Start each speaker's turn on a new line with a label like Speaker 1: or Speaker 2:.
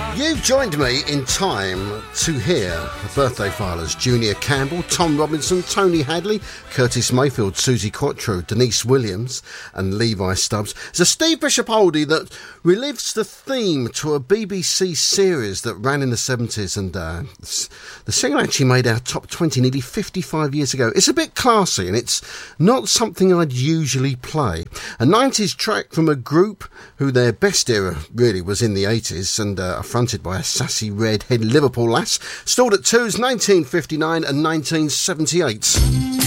Speaker 1: You've joined me in time to hear the birthday filers: Junior Campbell, Tom Robinson, Tony Hadley, Curtis Mayfield, Susie Quattro, Denise Williams and Levi Stubbs. It's a Steve Bishop oldie that relives the theme to a BBC series that ran in the 70s, and the singer actually made our top 20 nearly 55 years ago. It's a bit classy and it's not something I'd usually play. A 90s track from a group who their best era really was in the 80s, and fronted by a sassy redhead Liverpool lass, stalled at twos 1959 and 1978.